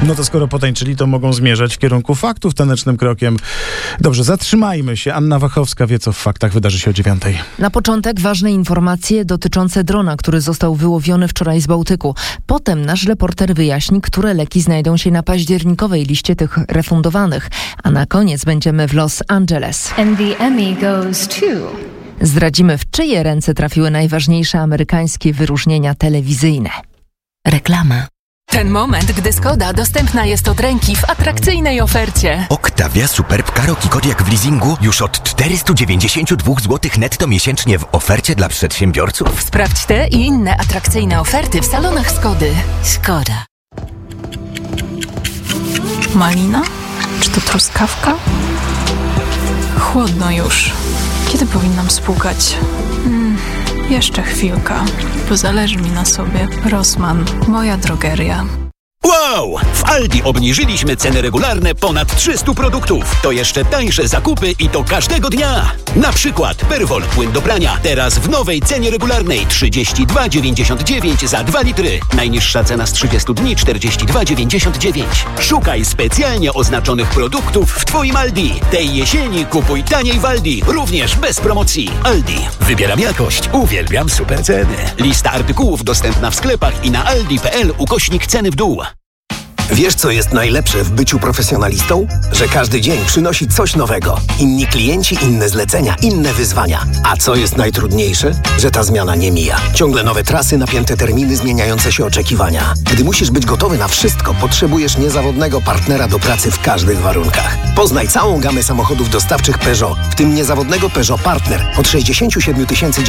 No to skoro potańczyli, to mogą zmierzać w kierunku faktów tanecznym krokiem. Dobrze, zatrzymajmy się. Anna Wachowska wie, co w faktach wydarzy się o 9:00. Na początek ważne informacje dotyczące drona, który został wyłowiony wczoraj z Bałtyku. Potem nasz reporter wyjaśni, które leki znajdą się na październikowej liście tych refundowanych. A na koniec będziemy w Los Angeles. And the Emmy goes to... Zdradzimy, w czyje ręce trafiły najważniejsze amerykańskie wyróżnienia telewizyjne. Reklama. Ten moment, gdy Skoda dostępna jest od ręki w atrakcyjnej ofercie. Octavia Superb Karoq i Kodiaq w leasingu już od 492 zł netto miesięcznie w ofercie dla przedsiębiorców. Sprawdź te i inne atrakcyjne oferty w salonach Skody. Skoda. Malina? Czy to truskawka? Chłodno już. Kiedy powinnam spłukać? Jeszcze chwilka, bo zależy mi na sobie. Rossmann, moja drogeria. Wow! W Aldi obniżyliśmy ceny regularne ponad 300 produktów. To jeszcze tańsze zakupy i to każdego dnia. Na przykład Perwol płyn do prania. Teraz w nowej cenie regularnej 32,99 za 2 litry. Najniższa cena z 30 dni 42,99. Szukaj specjalnie oznaczonych produktów w Twoim Aldi. Tej jesieni kupuj taniej w Aldi. Również bez promocji. Aldi. Wybieram jakość. Uwielbiam super ceny. Lista artykułów dostępna w sklepach i na aldi.pl/ceny w dół. Wiesz, co jest najlepsze w byciu profesjonalistą? Że każdy dzień przynosi coś nowego. Inni klienci, inne zlecenia, inne wyzwania. A co jest najtrudniejsze? Że ta zmiana nie mija. Ciągle nowe trasy, napięte terminy, zmieniające się oczekiwania. Gdy musisz być gotowy na wszystko, potrzebujesz niezawodnego partnera do pracy w każdych warunkach. Poznaj całą gamę samochodów dostawczych Peugeot, w tym niezawodnego Peugeot Partner od 67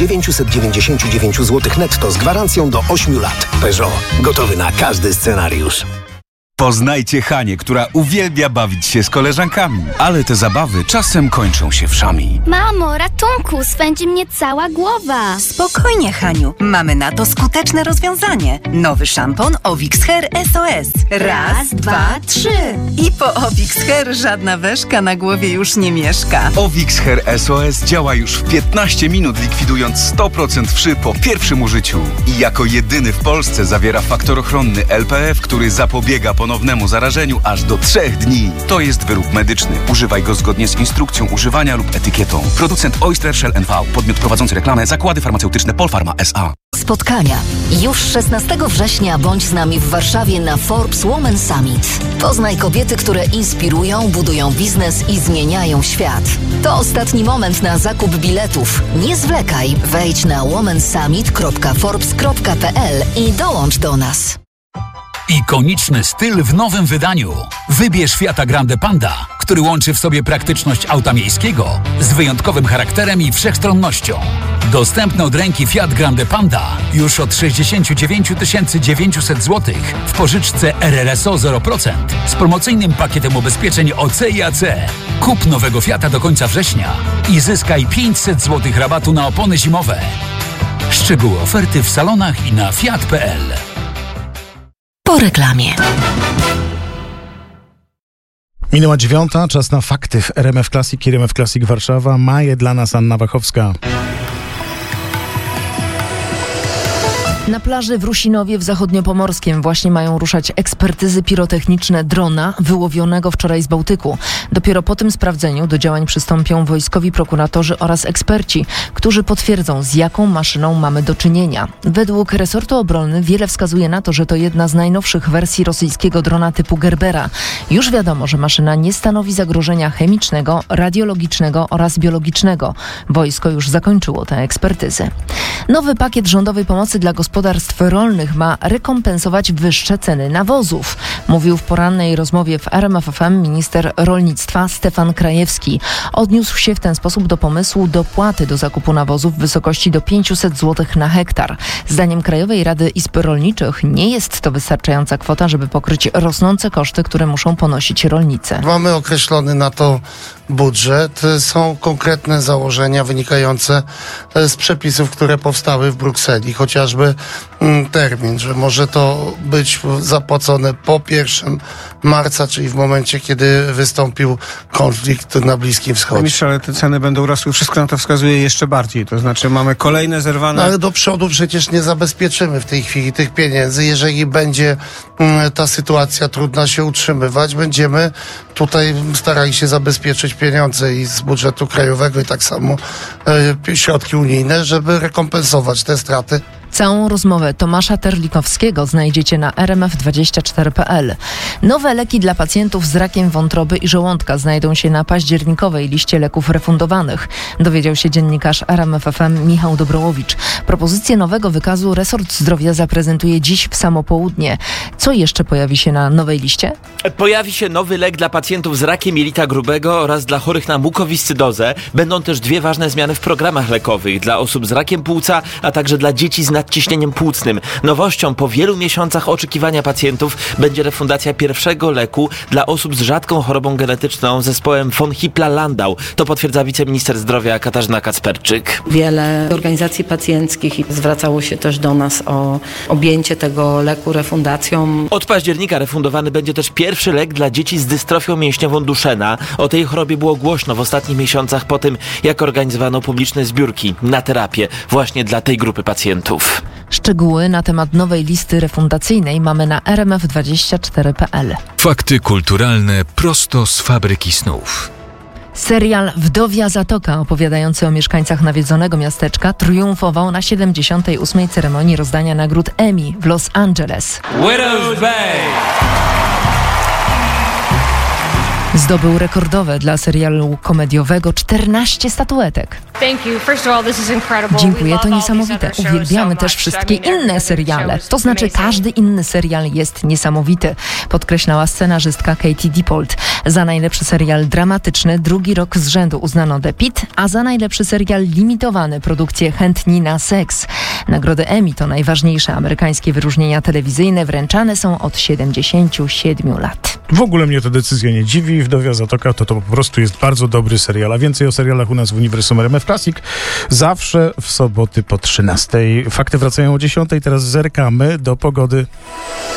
999 zł netto z gwarancją do 8 lat. Peugeot. Gotowy na każdy scenariusz. Poznajcie Hanię, która uwielbia bawić się z koleżankami, ale te zabawy czasem kończą się wszami. Mamo, ratunku, swędzi mnie cała głowa. Spokojnie, Haniu, mamy na to skuteczne rozwiązanie. Nowy szampon Ovix Hair SOS. Raz, dwa, trzy. I po Ovix Hair żadna weszka na głowie już nie mieszka. Ovix Hair SOS działa już w 15 minut, likwidując 100% wszy po pierwszym użyciu. I jako jedyny w Polsce zawiera faktor ochronny LPF, który zapobiega ponownemu zarażeniu aż do 3 dni. To jest wyrób medyczny. Używaj go zgodnie z instrukcją używania lub etykietą. Producent Oyster Shell NV. Podmiot prowadzący reklamę. Zakłady farmaceutyczne Polpharma S.A. Spotkania. Już 16 września bądź z nami w Warszawie na Forbes Women Summit. Poznaj kobiety, które inspirują, budują biznes i zmieniają świat. To ostatni moment na zakup biletów. Nie zwlekaj. Wejdź na womensummit.forbes.pl i dołącz do nas. Ikoniczny styl w nowym wydaniu. Wybierz Fiata Grande Panda, który łączy w sobie praktyczność auta miejskiego z wyjątkowym charakterem i wszechstronnością. Dostępny od ręki Fiat Grande Panda już od 69 900 zł w pożyczce RRSO 0% z promocyjnym pakietem ubezpieczeń OC i AC. Kup nowego Fiata do końca września i zyskaj 500 zł rabatu na opony zimowe. Szczegóły oferty w salonach i na fiat.pl. Po reklamie. Minęła 9:00, czas na fakty w RMF Classic i RMF Classic Warszawa. Ma je dla nas Anna Wachowska. Na plaży w Rusinowie w Zachodniopomorskiem właśnie mają ruszać ekspertyzy pirotechniczne drona wyłowionego wczoraj z Bałtyku. Dopiero po tym sprawdzeniu do działań przystąpią wojskowi prokuratorzy oraz eksperci, którzy potwierdzą, z jaką maszyną mamy do czynienia. Według resortu obrony wiele wskazuje na to, że to jedna z najnowszych wersji rosyjskiego drona typu Gerbera. Już wiadomo, że maszyna nie stanowi zagrożenia chemicznego, radiologicznego oraz biologicznego. Wojsko już zakończyło te ekspertyzy. Nowy pakiet rządowej pomocy dla gospodarstw rolnych ma rekompensować wyższe ceny nawozów, mówił w porannej rozmowie w RMF FM minister rolnictwa Stefan Krajewski. Odniósł się w ten sposób do pomysłu dopłaty do zakupu nawozów w wysokości do 500 zł na hektar. Zdaniem Krajowej Rady Izb Rolniczych nie jest to wystarczająca kwota, żeby pokryć rosnące koszty, które muszą ponosić rolnicy. Mamy określony na to budżet. Są konkretne założenia wynikające z przepisów, które powstały w Brukseli. Chociażby termin, że może to być zapłacone po 1 marca, czyli w momencie, kiedy wystąpił konflikt na Bliskim Wschodzie. Mistrz, ale te ceny będą rosły. Wszystko na to wskazuje jeszcze bardziej. To znaczy mamy kolejne zerwane... No, ale do przodu przecież nie zabezpieczymy w tej chwili tych pieniędzy. Jeżeli będzie ta sytuacja trudna się utrzymywać, będziemy tutaj starali się zabezpieczyć pieniądze i z budżetu krajowego i tak samo środki unijne, żeby rekompensować te straty. Całą rozmowę Tomasza Terlikowskiego znajdziecie na rmf24.pl. Nowe leki dla pacjentów z rakiem wątroby i żołądka znajdą się na październikowej liście leków refundowanych, dowiedział się dziennikarz RMF FM Michał Dobrołowicz. Propozycję nowego wykazu resort zdrowia zaprezentuje dziś w samo południe. Co jeszcze pojawi się na nowej liście? Pojawi się nowy lek dla pacjentów z rakiem jelita grubego oraz dla chorych na mukowiscydozę. Będą też 2 ważne zmiany w programach lekowych dla osób z rakiem płuca, a także dla dzieci z nadciśnieniem płucnym. Nowością po wielu miesiącach oczekiwania pacjentów będzie refundacja pierwszego leku dla osób z rzadką chorobą genetyczną zespołem von Hippler-Landau. To potwierdza wiceminister zdrowia Katarzyna Kacperczyk. Wiele organizacji pacjenckich zwracało się też do nas o objęcie tego leku refundacją. Od października refundowany będzie też pierwszy lek dla dzieci z dystrofią mięśniową Duchenne. O tej chorobie było głośno w ostatnich miesiącach po tym, jak organizowano publiczne zbiórki na terapię właśnie dla tej grupy pacjentów. Szczegóły na temat nowej listy refundacyjnej mamy na rmf24.pl. Fakty kulturalne prosto z fabryki snów. Serial Wdowia Zatoka, opowiadający o mieszkańcach nawiedzonego miasteczka, triumfował na 78. ceremonii rozdania nagród Emmy w Los Angeles. Widow's Bay. Zdobył rekordowe dla serialu komediowego 14 statuetek. Dziękuję, to niesamowite. Uwielbiamy też wszystkie inne seriale. To znaczy każdy inny serial jest niesamowity, podkreślała scenarzystka Katie Dippold. Za najlepszy serial dramatyczny 2. rok z rzędu uznano The Pitt, a za najlepszy serial limitowany produkcję Chętni na seks. Nagrody Emmy to najważniejsze amerykańskie wyróżnienia telewizyjne, wręczane są od 77 lat. W ogóle mnie ta decyzja nie dziwi. Wdowia Zatoka to po prostu jest bardzo dobry serial. A więcej o serialach u nas w Uniwersum RMF Classic zawsze w soboty po 13. Fakty wracają o 10. Teraz zerkamy do pogody.